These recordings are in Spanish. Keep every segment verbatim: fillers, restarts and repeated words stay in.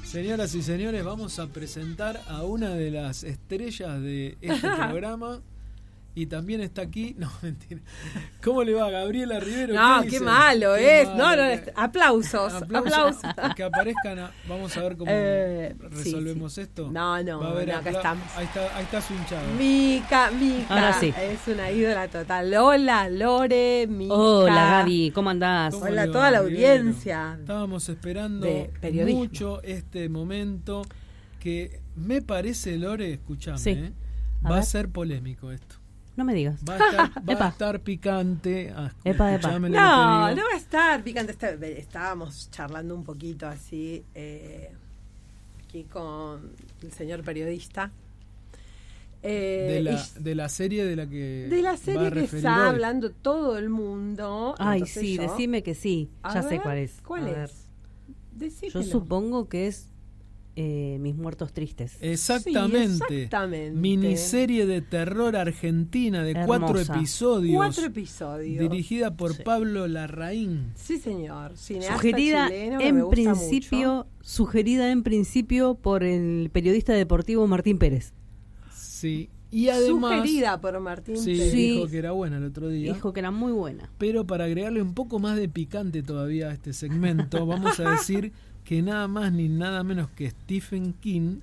Señoras y señores, vamos a presentar a una de las estrellas de este programa. Y también está aquí, no, mentira. ¿Cómo le va, Gabriela Rivero? No, ¿Qué qué dicen? malo Qué es. malo. No, no, est- aplausos, Aplausos. aplausos. Que aparezcan, a- vamos a ver cómo Eh, resolvemos sí, sí. esto. No, no, Va a haber no, acá apla- estamos. Ahí está, ahí está su hinchado. Mica, Mica. Ahora sí. Es una ídola total. Hola, Lore, Mica. Hola, Gaby, ¿cómo andás? ¿Cómo Hola a le toda va, la Rivero? audiencia. Estábamos esperando De periodismo. mucho este momento que me parece, Lore, escuchame, Sí. ¿eh? A va a ver. ser polémico esto. No me digas. Va a estar, va Epa. a estar picante. Ah, Epa, epa. escuchame lo que No, te no digo. va a estar picante. Está- Estábamos charlando un poquito así eh, aquí con el señor periodista. Eh, de, la, y- de la serie de la que de la va a serie que referir está hoy. hablando todo el mundo. Ay, Entonces sí, yo- decime que sí. A Ya sé ver, cuál es. ¿Cuál A es? ver. Decímelo. Yo supongo que es eh, Mis Muertos Tristes. Exactamente. Sí, exactamente. Miniserie de terror argentina de Hermosa. cuatro episodios. Cuatro episodios. Dirigida por Sí. Pablo Larraín. Sí, señor. Cineasta Sugerida chileno que me en gusta principio, mucho. sugerida en principio por el periodista deportivo Martín Pérez. Sí. Y además. Sugerida por Martín Sí, Pérez. Sí. dijo que era buena el otro día. Dijo que era muy buena. Pero para agregarle un poco más de picante todavía a este segmento, vamos a decir que nada más ni nada menos que Stephen King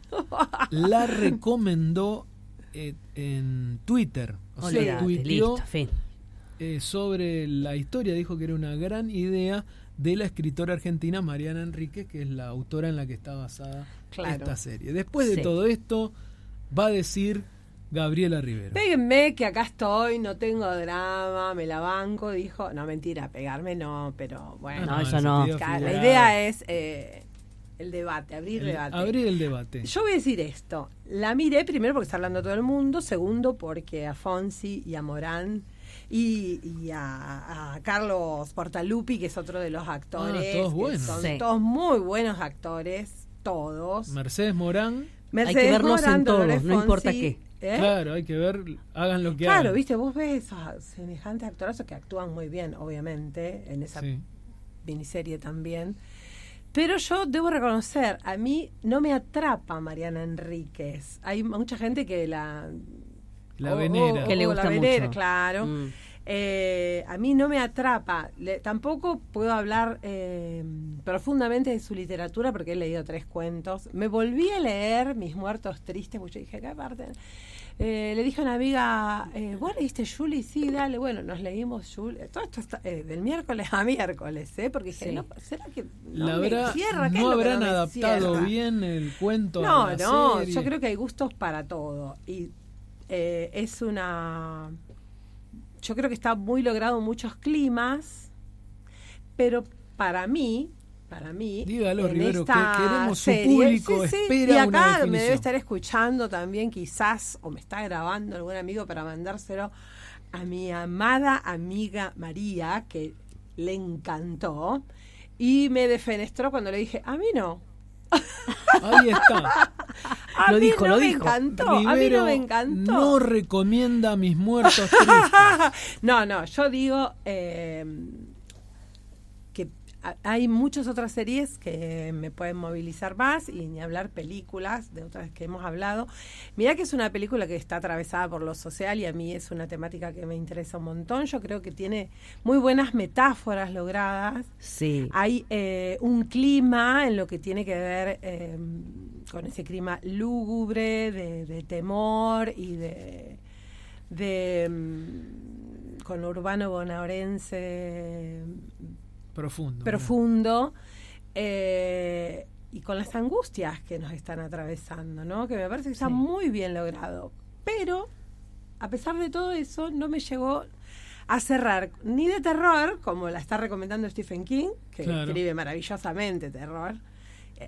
la recomendó eh, en Twitter. O sea, Olvídate, tuiteó listo, fin. eh, sobre la historia, dijo que era una gran idea de la escritora argentina Mariana Enríquez, que es la autora en la que está basada Claro. esta serie. Después de Sí. todo esto, va a decir Gabriela Rivero. Péguenme que acá estoy, no tengo drama, me la banco, dijo. No, mentira, pegarme no, pero bueno. No, en eso no. sentido Claro, la figurado. idea es eh, el debate, abrir El- debate. abrir el debate. Yo voy a decir esto. La miré primero porque está hablando todo el mundo, segundo porque a Fonsi y a Morán y, y a, a Carlos Portalupi, que es otro de los actores, Ah, todos que buenos. son Sí. todos muy buenos actores, todos. Mercedes Morán, Mercedes Hay que verlos Morán, en todo, Dolores no importa Fonsi, qué. ¿eh? claro, hay que ver, hagan lo que Claro, hagan. viste, vos ves esos semejantes actorazos que actúan muy bien, obviamente, en esa Sí. miniserie también. Pero yo debo reconocer, a mí no me atrapa Mariana Enríquez. Hay mucha gente que la... La o- venera. o- Que le o gusta la venera, mucho. claro. Mm. Eh, a mí no me atrapa. Le- tampoco puedo hablar eh, profundamente de su literatura porque he leído tres cuentos. Me volví a leer Mis Muertos Tristes, porque yo dije, ¿qué parte? Eh, le dije a una amiga, eh, ¿vos leíste Julie? Sí, dale. Bueno, nos leímos Julie. Todo esto está eh, del miércoles a miércoles, ¿eh? Porque dije, Sí. no, ¿será que no La me habrá- cierra? ¿Qué es no lo que habrán no me adaptado cierra? bien el cuento No, a la no, serie. yo creo que hay gustos para todo. Y eh, es una... Yo creo que está muy logrado en muchos climas, pero para mí, para mí... Dígalo, en Rivero, esta que queremos su serie- público, sí, sí, espera y una acá me definición. debe estar escuchando también quizás, o me está grabando algún amigo para mandárselo a mi amada amiga María, que le encantó, y me defenestró cuando le dije, a mí no. Ahí está. A Lo mí dijo, no lo me dijo. encantó, a mí Rivero no me encantó. no recomienda Mis Muertos Tristes. No, no, yo digo eh, que a- hay muchas otras series que me pueden movilizar más y ni hablar películas de otras que hemos hablado. Mirá que es una película que está atravesada por lo social y a mí es una temática que me interesa un montón. Yo creo que tiene muy buenas metáforas logradas. Sí. Hay eh, un clima en lo que tiene que ver eh, con ese clima lúgubre, de, de temor y de, de mm, con lo urbano bonaerense Profundo. profundo eh, y con las angustias que nos están atravesando, ¿no? Que me parece que está Sí. muy bien logrado. Pero, a pesar de todo eso, no me llegó a cerrar ni de terror, como la está recomendando Stephen King, que Claro. escribe maravillosamente terror,